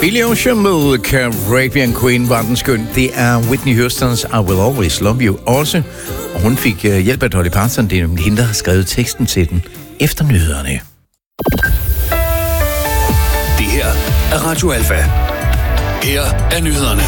Billy Ocean med Caribbean Queen var den skøn. Det er Whitney Houston's I Will Always Love You også. Og hun fik hjælp af Dolly Parton. Det er nemlig hende, der har skrevet teksten til den efter nyhederne. Det her er Radio Alfa. Her er nyhederne.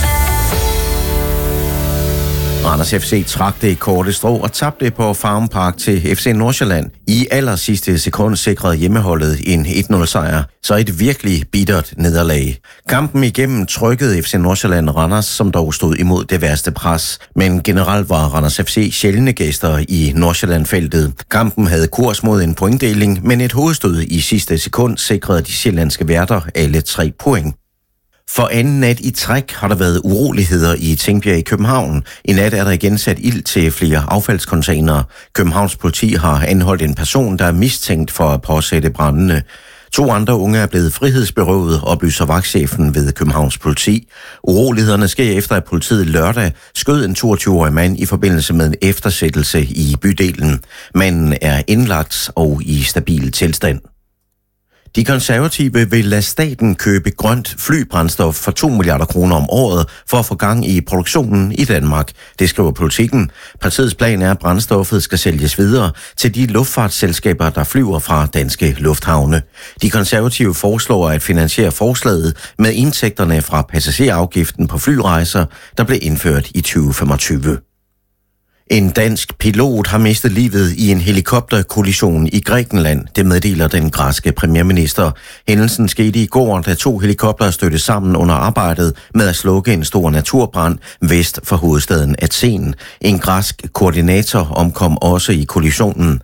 Randers FC trak det i korte strå og tabte på Farum Park til FC Nordsjælland. I aller sidste sekund sikrede hjemmeholdet en 1-0-sejr, så et virkelig bittert nederlag. Kampen igennem trykkede FC Nordsjælland Randers, som dog stod imod det værste pres. Men generelt var Randers FC sjældne gæster i Nordsjælland-feltet. Kampen havde kurs mod en pointdeling, men et hovedstød i sidste sekund sikrede de sjællandske værter alle 3 point. For anden nat i træk har der været uroligheder i Tingbjerg i København. I nat er der igen sat ild til flere affaldscontainere. Københavns politi har anholdt en person, der er mistænkt for at påsætte brændene. 2 andre unge er blevet frihedsberøvet, oplyser vagtchefen ved Københavns politi. Urolighederne sker efter, at politiet lørdag skød en 22-årig mand i forbindelse med en eftersættelse i bydelen. Manden er indlagt og i stabil tilstand. De konservative vil lade staten købe grønt flybrændstof for 2 milliarder kroner om året for at få gang i produktionen i Danmark. Det skriver Politikken. Partiets plan er, at brændstoffet skal sælges videre til de luftfartsselskaber, der flyver fra danske lufthavne. De konservative foreslår at finansiere forslaget med indtægterne fra passagerafgiften på flyrejser, der blev indført i 2025. En dansk pilot har mistet livet i en helikopterkollision i Grækenland, det meddeler den græske premierminister. Hændelsen skete i går, da 2 helikoptere stødte sammen under arbejdet med at slukke en stor naturbrand vest for hovedstaden Athen. En græsk koordinator omkom også i kollisionen.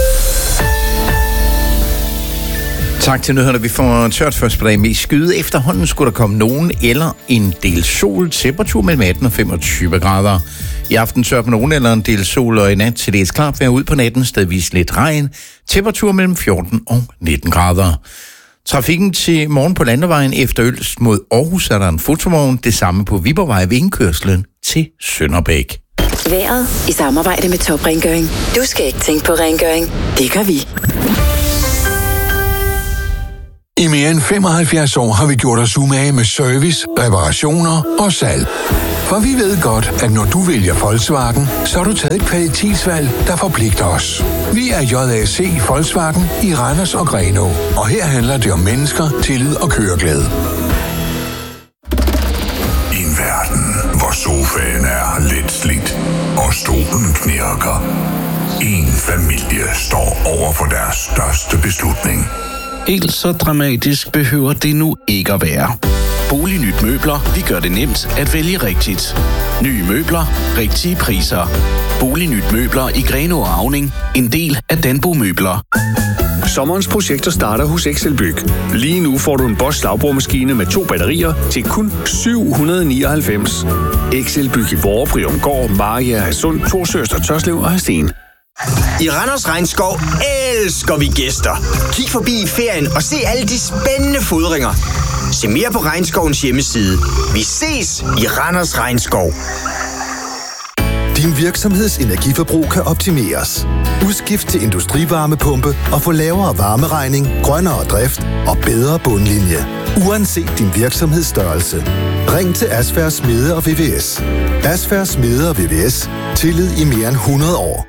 Tak til nyhederne. Vi får tørt først på dag med skyde. Efterhånden skulle der komme nogen eller en del sol. Temperatur mellem 18 og 25 grader. I aften tør på nogen eller en del sol, og i nat til det klart vejr ud på natten. Stedvis lidt regn. Temperatur mellem 14 og 19 grader. Trafikken til morgen på landevejen efter Ølst mod Aarhus er der en fotovogn. Det samme på Viborgvej ved indkørslen til Sønderbæk. Vejret i samarbejde med Top Rengøring. Du skal ikke tænke på rengøring. Det gør vi. I mere end 75 år har vi gjort os umage med service, reparationer og salg. For vi ved godt, at når du vælger Volkswagen, så har du taget et kvalitetsvalg, der forpligter os. Vi er JAC Volkswagen i Randers og Grenaa, og her handler det om mennesker, tillid og køreglæde. I en verden, hvor sofaen er lidt slidt og stolen knirker. En familie står over for deres største beslutning. Helt så dramatisk behøver det nu ikke at være. Bolignyt Møbler, vi gør det nemt at vælge rigtigt. Nye møbler, rigtige priser. Bolignyt Møbler i Grenaa og Auning, en del af Danbo Møbler. Sommerens projekter starter hos Excelbyg. Lige nu får du en Bosch slagbordmaskine med 2 batterier til kun 799. Excelbyg i Vorre, Briumgård, Mariager, Hadsund, Torsøst og Tørslev og Hadsten. I Randers Regnskov elsker vi gæster. Kig forbi i ferien og se alle de spændende fodringer. Se mere på Regnskovens hjemmeside. Vi ses i Randers Regnskov. Din virksomheds energiforbrug kan optimeres. Udskift til industrivarmepumpe og få lavere varmeregning, grønnere drift og bedre bundlinje. Uanset din virksomhedsstørrelse. Ring til Asfærd Smede og VVS. Asfærd Smede og VVS. Tillid i mere end 100 år.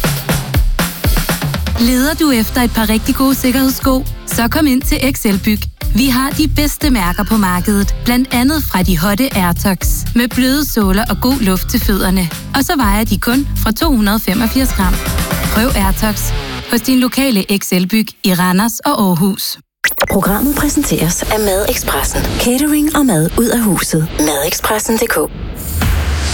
Leder du efter et par rigtig gode sikkerhedssko? Så kom ind til Excelbyg. Vi har de bedste mærker på markedet, blandt andet fra de hotte Airtox, med bløde såler og god luft til fødderne. Og så vejer de kun fra 285 gram. Prøv Airtox hos din lokale Excelbyg i Randers og Aarhus. Programmet præsenteres af Madexpressen. Catering og mad ud af huset. Madexpressen.dk